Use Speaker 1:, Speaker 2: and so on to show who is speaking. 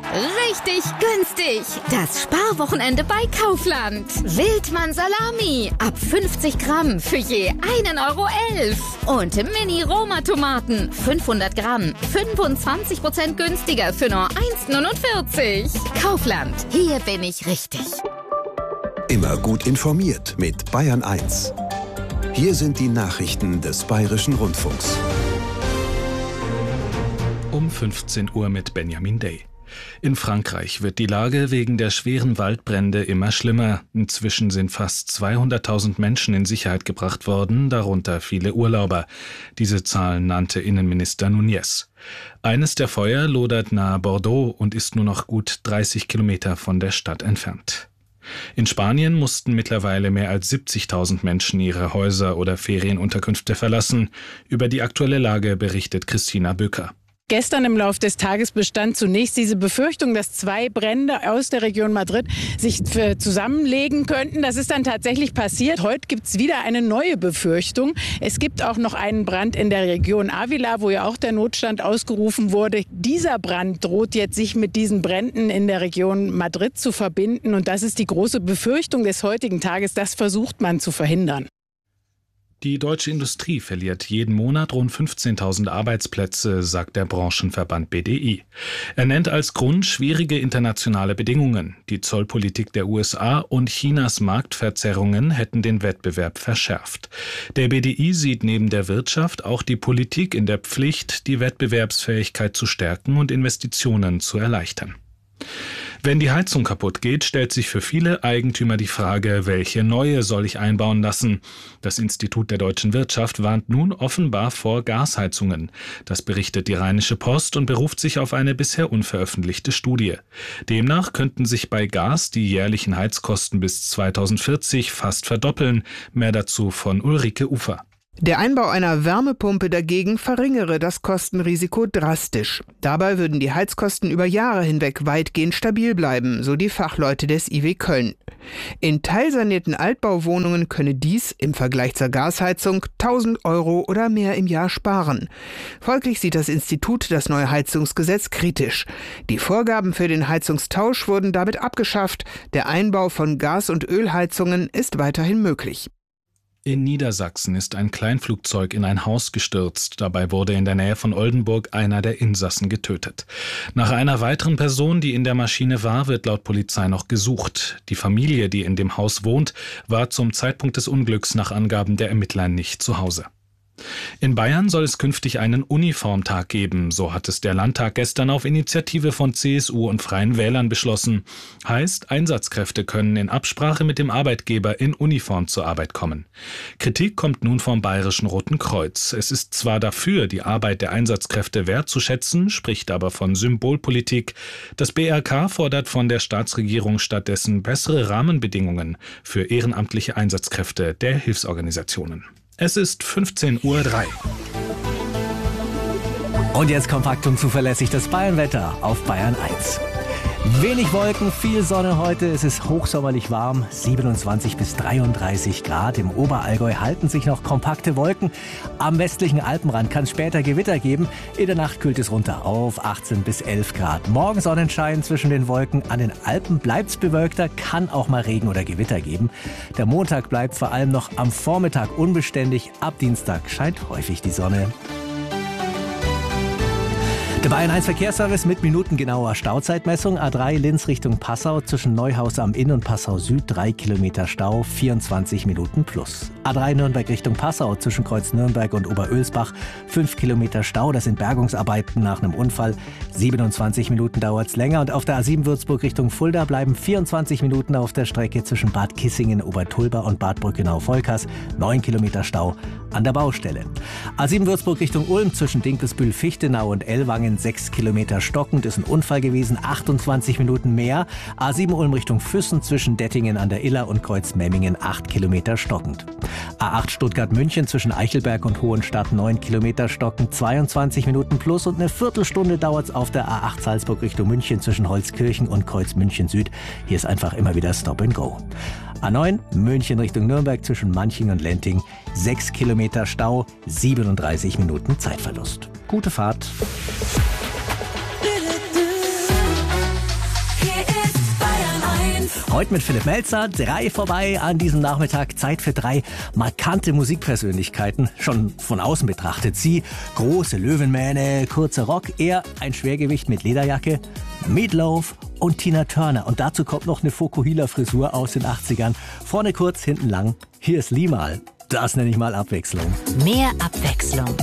Speaker 1: Richtig günstig. Das Sparwochenende bei Kaufland. Wildmann Salami. Ab 50 Gramm für je 1,11 € Und Mini-Roma-Tomaten. 500 Gramm. 25% günstiger für nur 1,49 €. Kaufland. Hier bin ich richtig.
Speaker 2: Immer gut informiert mit Bayern 1. Hier sind die Nachrichten des Bayerischen Rundfunks.
Speaker 3: Um 15 Uhr mit Benjamin Day. In Frankreich wird die Lage wegen der schweren Waldbrände immer schlimmer. Inzwischen sind fast 200.000 Menschen in Sicherheit gebracht worden, darunter viele Urlauber. Diese Zahlen nannte Innenminister Núñez. Eines der Feuer lodert nahe Bordeaux und ist nur noch gut 30 Kilometer von der Stadt entfernt. In Spanien mussten mittlerweile mehr als 70.000 Menschen ihre Häuser oder Ferienunterkünfte verlassen. Über die aktuelle Lage berichtet Christina Böker.
Speaker 4: Gestern im Laufe des Tages bestand zunächst diese Befürchtung, dass 2 Brände aus der Region Madrid sich zusammenlegen könnten. Das ist dann tatsächlich passiert. Heute gibt es wieder eine neue Befürchtung. Es gibt auch noch einen Brand in der Region Ávila, wo ja auch der Notstand ausgerufen wurde. Dieser Brand droht jetzt, sich mit diesen Bränden in der Region Madrid zu verbinden. Und das ist die große Befürchtung des heutigen Tages. Das versucht man zu verhindern.
Speaker 3: Die deutsche Industrie verliert jeden Monat rund 15.000 Arbeitsplätze, sagt der Branchenverband BDI. Er nennt als Grund schwierige internationale Bedingungen. Die Zollpolitik der USA und Chinas Marktverzerrungen hätten den Wettbewerb verschärft. Der BDI sieht neben der Wirtschaft auch die Politik in der Pflicht, die Wettbewerbsfähigkeit zu stärken und Investitionen zu erleichtern. Wenn die Heizung kaputt geht, stellt sich für viele Eigentümer die Frage, welche neue soll ich einbauen lassen? Das Institut der deutschen Wirtschaft warnt nun offenbar vor Gasheizungen. Das berichtet die Rheinische Post und beruft sich auf eine bisher unveröffentlichte Studie. Demnach könnten sich bei Gas die jährlichen Heizkosten bis 2040 fast verdoppeln. Mehr dazu von Ulrike Ufer.
Speaker 5: Der Einbau einer Wärmepumpe dagegen verringere das Kostenrisiko drastisch. Dabei würden die Heizkosten über Jahre hinweg weitgehend stabil bleiben, so die Fachleute des IW Köln. In teilsanierten Altbauwohnungen könne dies im Vergleich zur Gasheizung 1.000 € oder mehr im Jahr sparen. Folglich sieht das Institut das neue Heizungsgesetz kritisch. Die Vorgaben für den Heizungstausch wurden damit abgeschafft. Der Einbau von Gas- und Ölheizungen ist weiterhin möglich.
Speaker 3: In Niedersachsen ist ein Kleinflugzeug in ein Haus gestürzt. Dabei wurde in der Nähe von Oldenburg einer der Insassen getötet. Nach einer weiteren Person, die in der Maschine war, wird laut Polizei noch gesucht. Die Familie, die in dem Haus wohnt, war zum Zeitpunkt des Unglücks nach Angaben der Ermittler nicht zu Hause. In Bayern soll es künftig einen Uniformtag geben, so hat es der Landtag gestern auf Initiative von CSU und Freien Wählern beschlossen. Heißt, Einsatzkräfte können in Absprache mit dem Arbeitgeber in Uniform zur Arbeit kommen. Kritik kommt nun vom Bayerischen Roten Kreuz. Es ist zwar dafür, die Arbeit der Einsatzkräfte wertzuschätzen, spricht aber von Symbolpolitik. Das BRK fordert von der Staatsregierung stattdessen bessere Rahmenbedingungen für ehrenamtliche Einsatzkräfte der Hilfsorganisationen. Es ist 15:03 Uhr.
Speaker 6: Und jetzt kompakt und zuverlässig das Bayernwetter auf Bayern 1. Wenig Wolken, viel Sonne heute. Es ist hochsommerlich warm, 27 bis 33 Grad. Im Oberallgäu halten sich noch kompakte Wolken. Am westlichen Alpenrand kann es später Gewitter geben. In der Nacht kühlt es runter auf 18 bis 11 Grad. Morgen Sonnenschein zwischen den Wolken. An den Alpen bleibt es bewölkter, kann auch mal Regen oder Gewitter geben. Der Montag bleibt vor allem noch am Vormittag unbeständig. Ab Dienstag scheint häufig die Sonne. Der Bayern 1 Verkehrsservice mit minutengenauer Stauzeitmessung. A3 Linz Richtung Passau zwischen Neuhaus am Inn und Passau Süd 3 Kilometer Stau, 24 Minuten plus. A3 Nürnberg Richtung Passau zwischen Kreuz Nürnberg und Oberölsbach 5 Kilometer Stau. Das sind Bergungsarbeiten nach einem Unfall. 27 Minuten dauert es länger. Und auf der A7 Würzburg Richtung Fulda bleiben 24 Minuten auf der Strecke zwischen Bad Kissingen, Obertulba und Bad Brückenau-Volkers. 9 Kilometer Stau an der Baustelle. A7 Würzburg Richtung Ulm zwischen Dinkelsbühl-Fichtenau und Ellwangen 6 Kilometer stockend, ist ein Unfall gewesen, 28 Minuten mehr. A7 Ulm Richtung Füssen zwischen Dettingen an der Iller und Kreuzmemmingen 8 Kilometer stockend. A8 Stuttgart-München zwischen Eichelberg und Hohenstadt 9 Kilometer stockend, 22 Minuten plus und eine Viertelstunde dauert es auf der A8 Salzburg Richtung München zwischen Holzkirchen und Kreuzmünchen Süd. Hier ist einfach immer wieder Stop and Go. A9 München Richtung Nürnberg zwischen Manching und Lenting 6 Kilometer Stau, 37 Minuten Zeitverlust. Gute Fahrt. Heute mit Philipp Melzer, 3 vorbei an diesem Nachmittag. Zeit für 3 markante Musikpersönlichkeiten, schon von außen betrachtet. Sie, große Löwenmähne, kurzer Rock, er ein Schwergewicht mit Lederjacke, Meatloaf und Tina Turner. Und dazu kommt noch eine Fokuhila-Frisur aus den 80ern. Vorne kurz, hinten lang. Hier ist Limahl. Das nenne ich mal Abwechslung.
Speaker 7: Mehr Abwechslung.